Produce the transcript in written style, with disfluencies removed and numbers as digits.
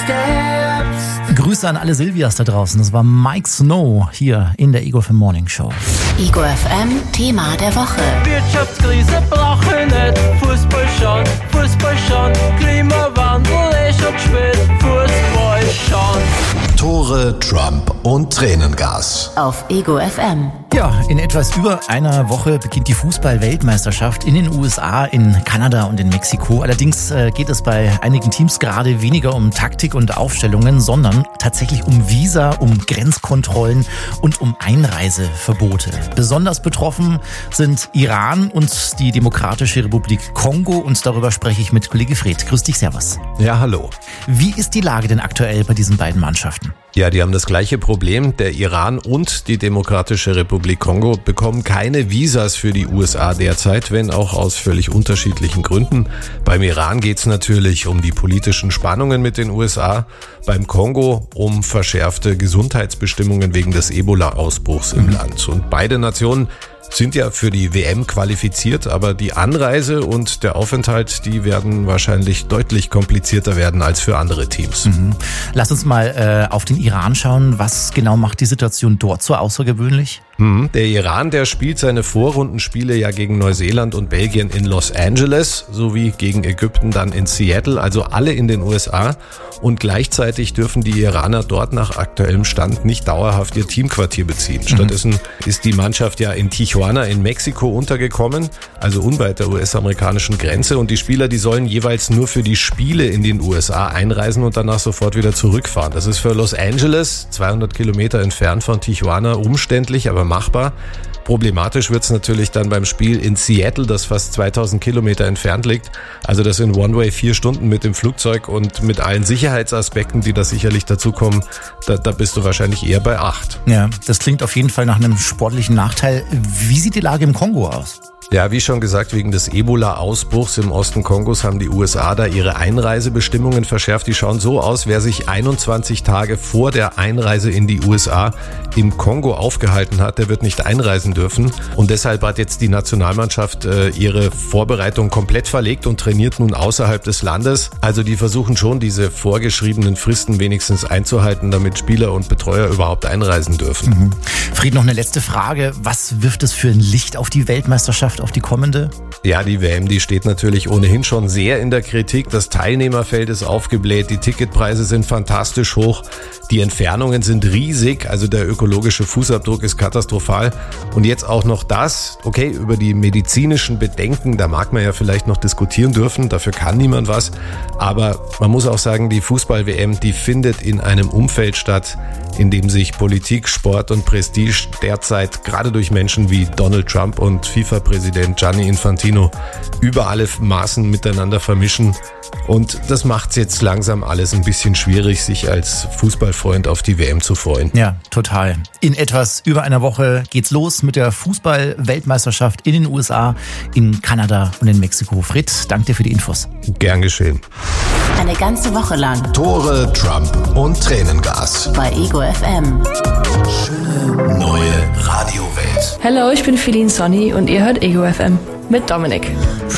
stirbst. Grüße an alle Silvias da draußen. Das war Mike Snow hier in der Ego FM Morning Show. Ego FM Thema der Woche. Wirtschaftskrise brauche ich nicht. Fußball schon. Klimawandel ist schon spät. Fußball schon. Tore, Trump und Tränengas. Auf Ego FM. Ja, in etwas über einer Woche beginnt die Fußball-Weltmeisterschaft in den USA, in Kanada und in Mexiko. Allerdings geht es bei einigen Teams gerade weniger um Taktik und Aufstellungen, sondern tatsächlich um Visa, um Grenzkontrollen und um Einreiseverbote. Besonders betroffen sind Iran und die Demokratische Republik Kongo und darüber spreche ich mit Kollege Fred. Grüß dich, servus. Ja, hallo. Wie ist die Lage denn aktuell bei diesen beiden Mannschaften? Ja, die haben das gleiche Problem. Der Iran und die Demokratische Republik Kongo bekommen keine Visas für die USA derzeit, wenn auch aus völlig unterschiedlichen Gründen. Beim Iran geht's natürlich um die politischen Spannungen mit den USA, beim Kongo um verschärfte Gesundheitsbestimmungen wegen des Ebola-Ausbruchs im Land. Und beide Nationen sind ja für die WM qualifiziert, aber die Anreise und der Aufenthalt, die werden wahrscheinlich deutlich komplizierter werden als für andere Teams. Lass uns mal auf den Iran schauen. Was genau macht die Situation dort so außergewöhnlich? Der Iran, der spielt seine Vorrundenspiele ja gegen Neuseeland und Belgien in Los Angeles sowie gegen Ägypten dann in Seattle, also alle in den USA. Und gleichzeitig dürfen die Iraner dort nach aktuellem Stand nicht dauerhaft ihr Teamquartier beziehen. Stattdessen ist die Mannschaft ja in Tijuana in Mexiko untergekommen, also unweit der US-amerikanischen Grenze. Und die Spieler, die sollen jeweils nur für die Spiele in den USA einreisen und danach sofort wieder zurückfahren. Das ist für Los Angeles, 200 Kilometer entfernt von Tijuana, umständlich, aber machbar. Problematisch wird's natürlich dann beim Spiel in Seattle, das fast 2000 Kilometer entfernt liegt. Also das in One-Way 4 Stunden mit dem Flugzeug und mit allen Sicherheitsaspekten, die da sicherlich dazukommen, da bist du wahrscheinlich eher bei 8. Ja, das klingt auf jeden Fall nach einem sportlichen Nachteil. Wie sieht die Lage im Kongo aus? Ja, wie schon gesagt, wegen des Ebola-Ausbruchs im Osten Kongos haben die USA da ihre Einreisebestimmungen verschärft. Die schauen so aus, wer sich 21 Tage vor der Einreise in die USA im Kongo aufgehalten hat, der wird nicht einreisen dürfen. Und deshalb hat jetzt die Nationalmannschaft ihre Vorbereitung komplett verlegt und trainiert nun außerhalb des Landes. Also die versuchen schon, diese vorgeschriebenen Fristen wenigstens einzuhalten, damit Spieler und Betreuer überhaupt einreisen dürfen. Fried, noch eine letzte Frage. Was wirft es für ein Licht auf die Weltmeisterschaft, auf die kommende? Ja, die WM, die steht natürlich ohnehin schon sehr in der Kritik. Das Teilnehmerfeld ist aufgebläht, die Ticketpreise sind fantastisch hoch, die Entfernungen sind riesig, also der ökologische Fußabdruck ist katastrophal. Und jetzt auch noch das, okay, über die medizinischen Bedenken, da mag man ja vielleicht noch diskutieren dürfen, dafür kann niemand was. Aber man muss auch sagen, die Fußball-WM, die findet in einem Umfeld statt, in dem sich Politik, Sport und Prestige derzeit gerade durch Menschen wie Donald Trump und FIFA-Präsident Gianni Infantino über alle Maßen miteinander vermischen. Und das macht's jetzt langsam alles ein bisschen schwierig, sich als Fußballfreund auf die WM zu freuen. Ja, total. In etwas über einer Woche geht's los mit der Fußball-Weltmeisterschaft in den USA, in Kanada und in Mexiko. Fred, danke dir für die Infos. Gern geschehen. Eine ganze Woche lang Tore, Trump und Tränengas. bei Ego FM. Schöne neue Radiowelt. Hallo, ich bin Feline Sonny und ihr hört Ego FM mit Dominik.